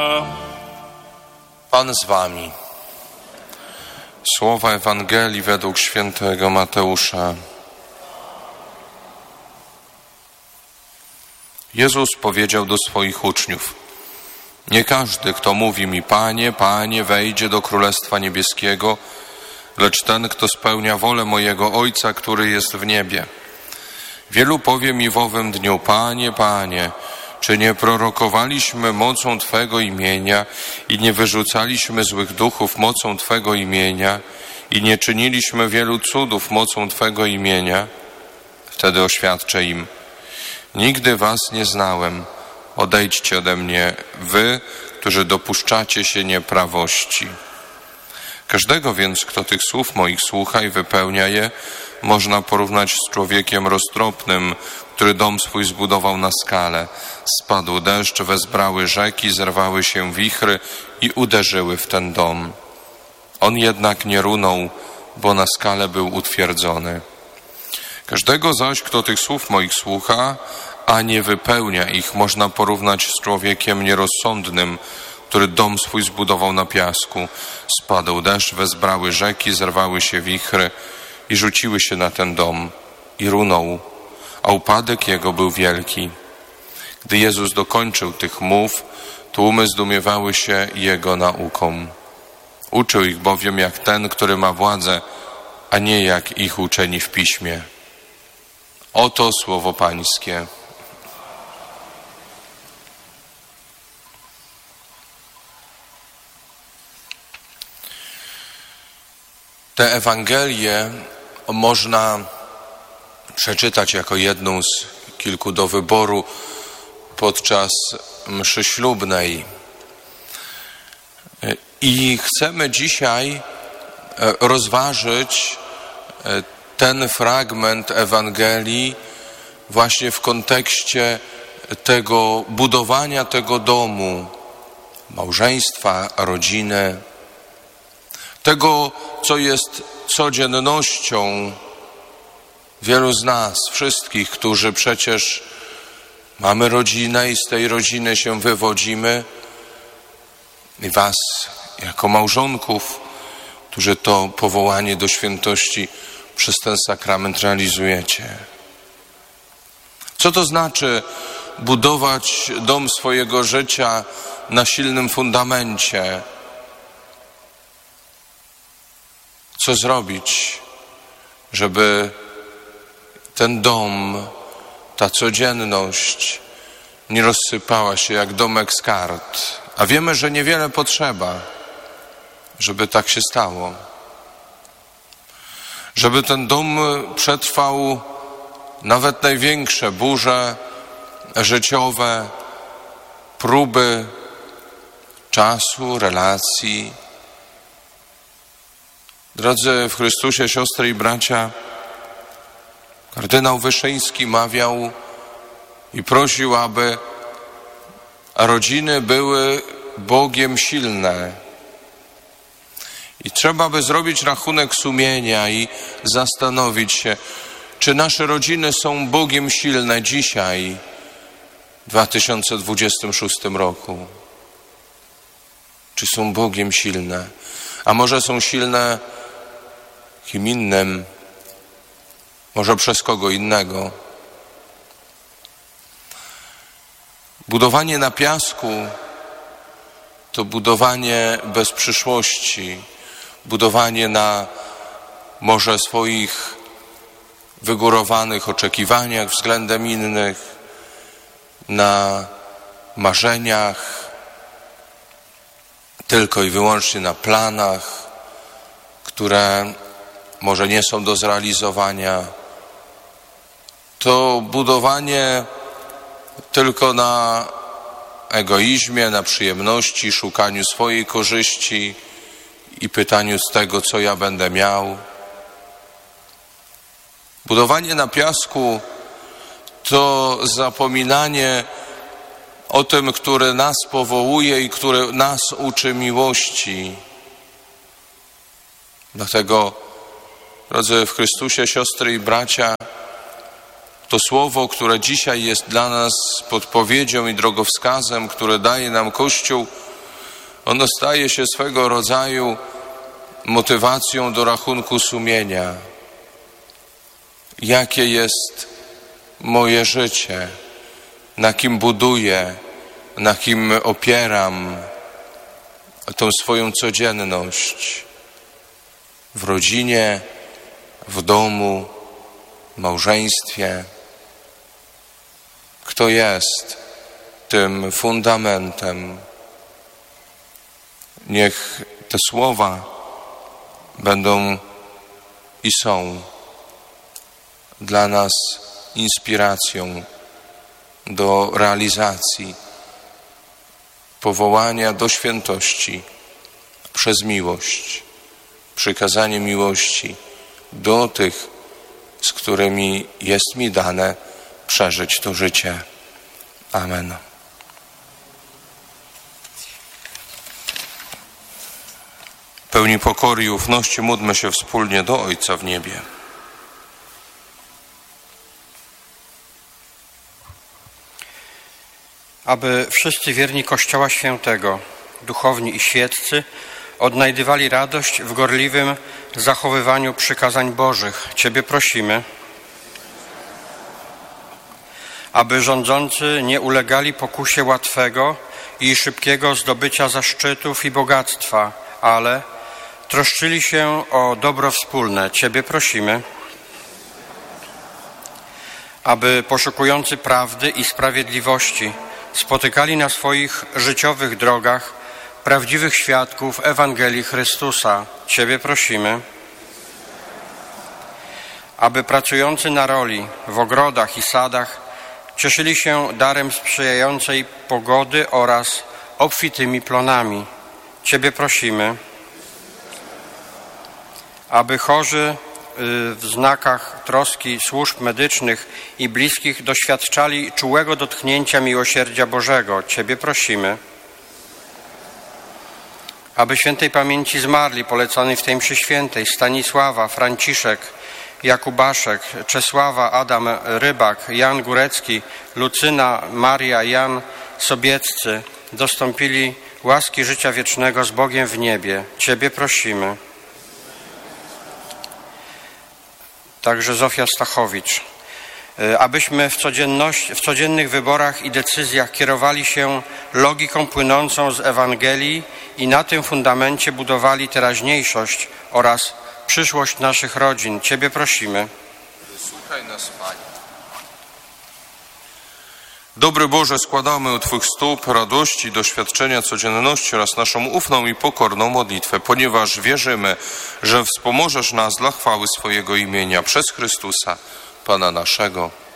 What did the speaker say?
Pan z wami. Słowa Ewangelii według świętego Mateusza. Jezus powiedział do swoich uczniów: nie każdy, kto mówi mi Panie, Panie, wejdzie do Królestwa Niebieskiego, lecz ten, kto spełnia wolę mojego Ojca, który jest w niebie. Wielu powie mi w owym dniu: Panie, Panie, czy nie prorokowaliśmy mocą Twego imienia i nie wyrzucaliśmy złych duchów mocą Twego imienia i nie czyniliśmy wielu cudów mocą Twego imienia? Wtedy oświadczę im: nigdy was nie znałem. Odejdźcie ode mnie, wy, którzy dopuszczacie się nieprawości. Każdego więc, kto tych słów moich słucha i wypełnia je, można porównać z człowiekiem roztropnym, który dom swój zbudował na skale. Spadł deszcz, wezbrały rzeki, zerwały się wichry i uderzyły w ten dom. On jednak nie runął, bo na skale był utwierdzony. Każdego zaś, kto tych słów moich słucha, a nie wypełnia ich, można porównać z człowiekiem nierozsądnym, który dom swój zbudował na piasku. Spadł deszcz, wezbrały rzeki, zerwały się wichry i rzuciły się na ten dom i runął, a upadek jego był wielki. Gdy Jezus dokończył tych mów, tłumy zdumiewały się Jego nauką. Uczył ich bowiem jak ten, który ma władzę, a nie jak ich uczeni w Piśmie. Oto słowo Pańskie. Tę Ewangelię można przeczytać jako jedną z kilku do wyboru podczas mszy ślubnej. I chcemy dzisiaj rozważyć ten fragment Ewangelii właśnie w kontekście tego budowania tego domu, małżeństwa, rodziny, tego, co jest codziennością wielu z nas, wszystkich, którzy przecież mamy rodzinę i z tej rodziny się wywodzimy, i was jako małżonków, którzy to powołanie do świętości przez ten sakrament realizujecie. Co to znaczy budować dom swojego życia na silnym fundamencie? Co zrobić, żeby ten dom, ta codzienność nie rozsypała się jak domek z kart? A wiemy, że niewiele potrzeba, żeby tak się stało. Żeby ten dom przetrwał nawet największe burze życiowe, próby czasu, relacji. Drodzy w Chrystusie, siostry i bracia, kardynał Wyszyński mawiał i prosił, aby rodziny były Bogiem silne. I trzeba by zrobić rachunek sumienia i zastanowić się, czy nasze rodziny są Bogiem silne dzisiaj, w 2026 roku. Czy są Bogiem silne? A może są silne kim innym? Może przez kogo innego? Budowanie na piasku to budowanie bez przyszłości, budowanie na może swoich wygórowanych oczekiwaniach względem innych, na marzeniach, tylko i wyłącznie na planach, które może nie są do zrealizowania. To budowanie tylko na egoizmie, na przyjemności, szukaniu swojej korzyści i pytaniu z tego, co ja będę miał. Budowanie na piasku to zapominanie o tym, który nas powołuje i który nas uczy miłości. Dlatego, drodzy w Chrystusie, siostry i bracia, to słowo, które dzisiaj jest dla nas podpowiedzią i drogowskazem, które daje nam Kościół, Ono staje się swego rodzaju motywacją do rachunku sumienia. Jakie jest moje życie? Na kim buduję? Na kim opieram tą swoją codzienność? W rodzinie, w domu, w małżeństwie. Kto jest tym fundamentem? Niech te słowa będą i są dla nas inspiracją do realizacji powołania do świętości przez miłość, przykazanie miłości do tych, z którymi jest mi dane przeżyć to życie. Amen. Pełni pokory i ufności módlmy się wspólnie do Ojca w niebie. Aby wszyscy wierni Kościoła Świętego, duchowni i świeccy, odnajdywali radość w gorliwym zachowywaniu przykazań Bożych. Ciebie prosimy. Aby rządzący nie ulegali pokusie łatwego i szybkiego zdobycia zaszczytów i bogactwa, ale troszczyli się o dobro wspólne. Ciebie prosimy. Aby poszukujący prawdy i sprawiedliwości spotykali na swoich życiowych drogach prawdziwych świadków Ewangelii Chrystusa. Ciebie prosimy. Aby pracujący na roli w ogrodach i sadach cieszyli się darem sprzyjającej pogody oraz obfitymi plonami. Ciebie prosimy. Aby chorzy w znakach troski służb medycznych i bliskich doświadczali czułego dotknięcia miłosierdzia Bożego. Ciebie prosimy. Aby świętej pamięci zmarli polecani w tej mszy świętej Stanisława, Franciszek, Jakubaszek, Czesława, Adam Rybak, Jan Górecki, Lucyna, Maria, Jan Sobieccy dostąpili łaski życia wiecznego z Bogiem w niebie. Ciebie prosimy. Także Zofia Stachowicz. Abyśmy w codziennych wyborach i decyzjach kierowali się logiką płynącą z Ewangelii i na tym fundamencie budowali teraźniejszość oraz przyszłość naszych rodzin. Ciebie prosimy. Wysłuchaj nas, Panie. Dobry Boże, składamy u Twych stóp radości, doświadczenia codzienności oraz naszą ufną i pokorną modlitwę, ponieważ wierzymy, że wspomożesz nas dla chwały swojego imienia przez Chrystusa, Pana naszego.